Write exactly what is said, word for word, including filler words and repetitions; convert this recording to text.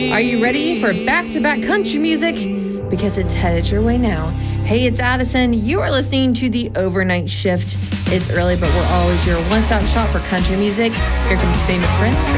Are you ready for back-to-back country music? Because it's headed your way now. Hey, it's Addison. You are listening to The Overnight Shift. It's early, but we're always your one-stop shop for country music. Here comes Famous Prince.